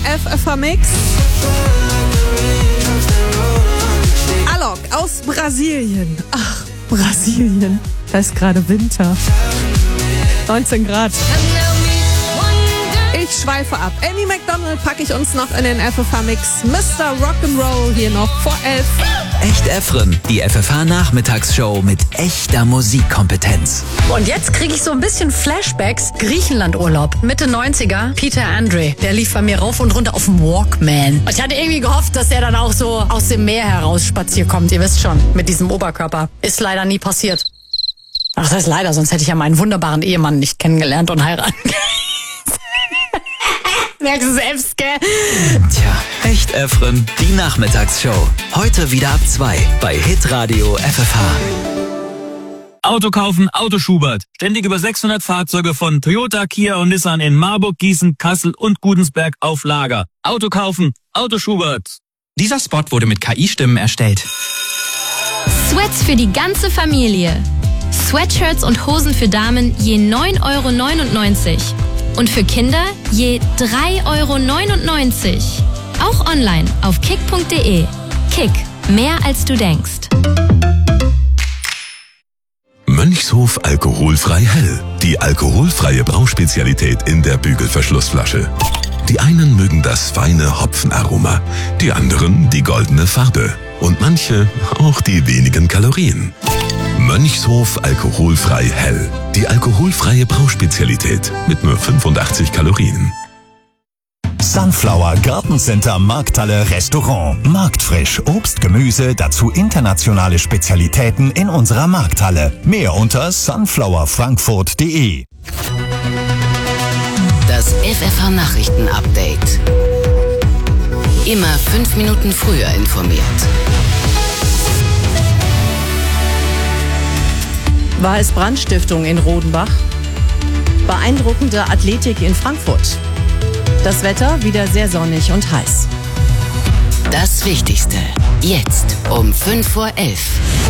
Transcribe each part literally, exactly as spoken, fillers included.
F F H-Mix. Alok aus Brasilien. Ach, Brasilien. Da ist gerade Winter. neunzehn Grad. Ich schweife ab. Amy McDonald packe ich uns noch in den F F H-Mix. Mister Rock'n'Roll hier noch vor elf. Echt Efren, die F F H-Nachmittagsshow mit echter Musikkompetenz. Und jetzt kriege ich so ein bisschen Flashbacks. Griechenlandurlaub, Mitte neunziger. Peter Andre, der lief bei mir rauf und runter auf dem Walkman. Und ich hatte irgendwie gehofft, dass er dann auch so aus dem Meer heraus spaziert kommt. Ihr wisst schon, mit diesem Oberkörper. Ist leider nie passiert. Ach, das heißt leider, sonst hätte ich ja meinen wunderbaren Ehemann nicht kennengelernt und heiraten. Merkst du selbst, gell? Tja, Echt Efren, die Nachmittagsshow. Heute wieder ab zwei bei Hitradio F F H. Auto kaufen, Auto Schubert. Ständig über sechshundert Fahrzeuge von Toyota, Kia und Nissan in Marburg, Gießen, Kassel und Gudensberg auf Lager. Auto kaufen, Auto Schubert. Dieser Spot wurde mit K I-Stimmen erstellt. Sweats für die ganze Familie. Sweatshirts und Hosen für Damen je neun Euro neunundneunzig. Und für Kinder je drei Euro neunundneunzig. Auch online auf kick punkt de. Kick, mehr als du denkst. Mönchshof alkoholfrei hell. Die alkoholfreie Brauspezialität in der Bügelverschlussflasche. Die einen mögen das feine Hopfenaroma, die anderen die goldene Farbe und manche auch die wenigen Kalorien. Mönchshof alkoholfrei hell. Die alkoholfreie Brauspezialität mit nur fünfundachtzig Kalorien. Sunflower Gartencenter Markthalle Restaurant. Marktfrisch, Obst, Gemüse, dazu internationale Spezialitäten in unserer Markthalle. Mehr unter sunflower frankfurt punkt de. Das F F H-Nachrichten-Update. Immer fünf Minuten früher informiert. War es Brandstiftung in Rodenbach? Beeindruckende Athletik in Frankfurt. Das Wetter wieder sehr sonnig und heiß. Das Wichtigste jetzt um fünf vor elf.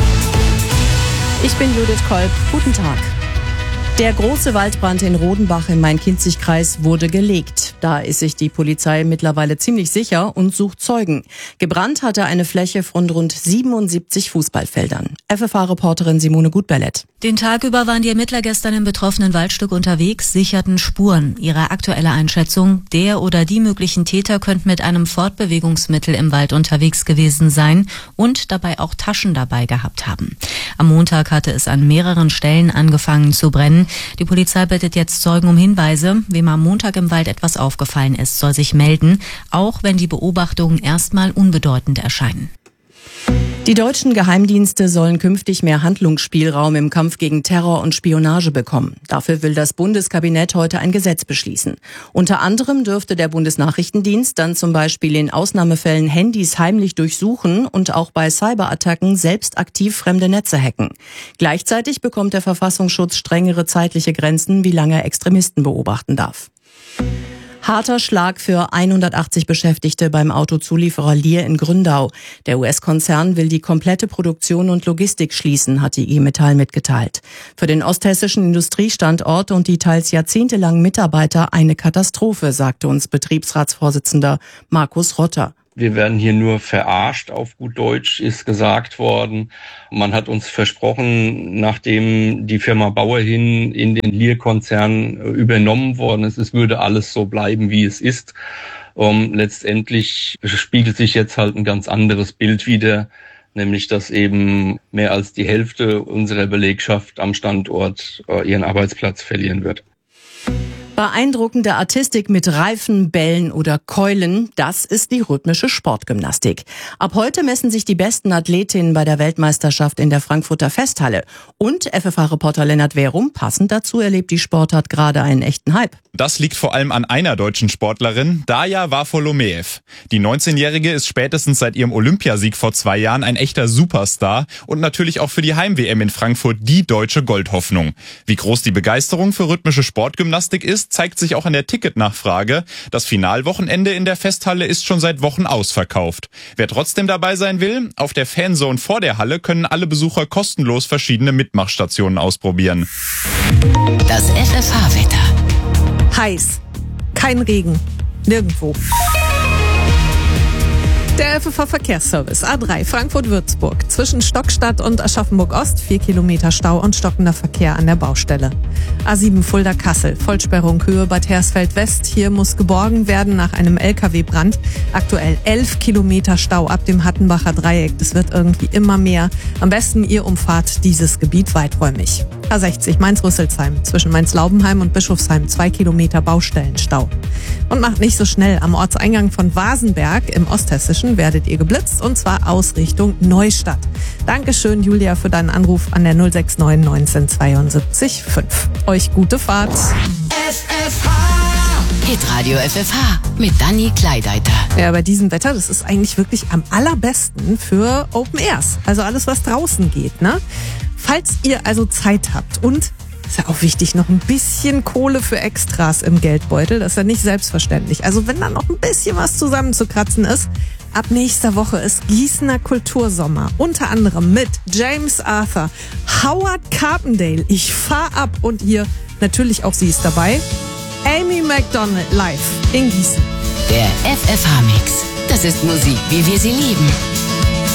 Ich bin Judith Kolb. Guten Tag. Der große Waldbrand in Rodenbach im Main-Kinzig-Kreis wurde gelegt. Da ist sich die Polizei mittlerweile ziemlich sicher und sucht Zeugen. Gebrannt hatte eine Fläche von rund siebenundsiebzig Fußballfeldern. F F H-Reporterin Simone Gutbellett. Den Tag über waren die Ermittler gestern im betroffenen Waldstück unterwegs, sicherten Spuren. Ihre aktuelle Einschätzung: Der oder die möglichen Täter könnten mit einem Fortbewegungsmittel im Wald unterwegs gewesen sein und dabei auch Taschen dabei gehabt haben. Am Montag hatte es an mehreren Stellen angefangen zu brennen. Die Polizei bittet jetzt Zeugen um Hinweise. Wem am Montag im Wald etwas aufgefallen ist, soll sich melden, auch wenn die Beobachtungen erstmal unbedeutend erscheinen. Die deutschen Geheimdienste sollen künftig mehr Handlungsspielraum im Kampf gegen Terror und Spionage bekommen. Dafür will das Bundeskabinett heute ein Gesetz beschließen. Unter anderem dürfte der Bundesnachrichtendienst dann zum Beispiel in Ausnahmefällen Handys heimlich durchsuchen und auch bei Cyberattacken selbst aktiv fremde Netze hacken. Gleichzeitig bekommt der Verfassungsschutz strengere zeitliche Grenzen, wie lange er Extremisten beobachten darf. Harter Schlag für hundertachtzig Beschäftigte beim Autozulieferer Lear in Gründau. Der U S-Konzern will die komplette Produktion und Logistik schließen, hat die I Metall mitgeteilt. Für den osthessischen Industriestandort und die teils jahrzehntelangen Mitarbeiter eine Katastrophe, sagte uns Betriebsratsvorsitzender Markus Rotter. Wir werden hier nur verarscht, auf gut Deutsch ist gesagt worden. Man hat uns versprochen, nachdem die Firma Bauerhin in den Lear-Konzern übernommen worden ist, es würde alles so bleiben, wie es ist. Um, letztendlich spiegelt sich jetzt halt ein ganz anderes Bild wider, nämlich dass eben mehr als die Hälfte unserer Belegschaft am Standort äh, ihren Arbeitsplatz verlieren wird. Beeindruckende Artistik mit Reifen, Bällen oder Keulen, das ist die rhythmische Sportgymnastik. Ab heute messen sich die besten Athletinnen bei der Weltmeisterschaft in der Frankfurter Festhalle. Und F F H-Reporter Lennart Werum, passend dazu erlebt die Sportart gerade einen echten Hype. Das liegt vor allem an einer deutschen Sportlerin, Daja Varfolomeev. Die neunzehnjährige ist spätestens seit ihrem Olympiasieg vor zwei Jahren ein echter Superstar und natürlich auch für die Heim-W M in Frankfurt die deutsche Goldhoffnung. Wie groß die Begeisterung für rhythmische Sportgymnastik ist, zeigt sich auch an der Ticketnachfrage. Das Finalwochenende in der Festhalle ist schon seit Wochen ausverkauft. Wer trotzdem dabei sein will, auf der Fanzone vor der Halle können alle Besucher kostenlos verschiedene Mitmachstationen ausprobieren. Das F F H-Wetter. Heiß. Kein Regen. Nirgendwo. Der F F H-Verkehrsservice A drei Frankfurt-Würzburg. Zwischen Stockstadt und Aschaffenburg-Ost vier Kilometer Stau und stockender Verkehr an der Baustelle. A sieben Fulda-Kassel. Vollsperrung Höhe Bad Hersfeld-West. Hier muss geborgen werden nach einem L K W-Brand. Aktuell elf Kilometer Stau ab dem Hattenbacher Dreieck. Das wird irgendwie immer mehr. Am besten ihr umfahrt dieses Gebiet weiträumig. A sechzig Mainz-Rüsselsheim. Zwischen Mainz-Laubenheim und Bischofsheim zwei Kilometer Baustellenstau. Und macht nicht so schnell. Am Ortseingang von Wasenberg im Osthessischen werdet ihr geblitzt, und zwar aus Richtung Neustadt. Dankeschön, Julia, für deinen Anruf an der null sechs neun neunzehn zweiundsiebzig fünf. Euch gute Fahrt. F F H. Hitradio F F H mit Dani Kleideiter. Ja, bei diesem Wetter, das ist eigentlich wirklich am allerbesten für Open Airs. Also alles, was draußen geht, ne? Falls ihr also Zeit habt und, ist ja auch wichtig, noch ein bisschen Kohle für Extras im Geldbeutel, das ist ja nicht selbstverständlich. Also wenn da noch ein bisschen was zusammenzukratzen ist, ab nächster Woche ist Gießener Kultursommer. Unter anderem mit James Arthur, Howard Carpendale, ich fahr ab, und ihr, natürlich auch sie ist dabei, Amy Macdonald live in Gießen. Der F F H-Mix. Das ist Musik, wie wir sie lieben.